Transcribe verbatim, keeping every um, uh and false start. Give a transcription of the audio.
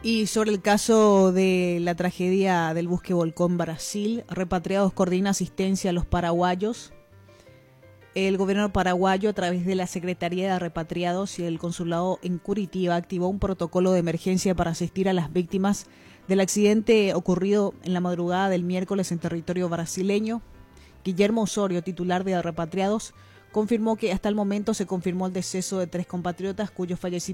Y sobre el caso de la tragedia del buque Volcón Brasil, Repatriados coordina asistencia a los paraguayos. El gobierno paraguayo, a través de la Secretaría de Repatriados y el Consulado en Curitiba, activó un protocolo de emergencia para asistir a las víctimas del accidente ocurrido en la madrugada del miércoles en territorio brasileño. Guillermo Osorio, titular de Repatriados, confirmó que hasta el momento se confirmó el deceso de tres compatriotas cuyos fallecimientos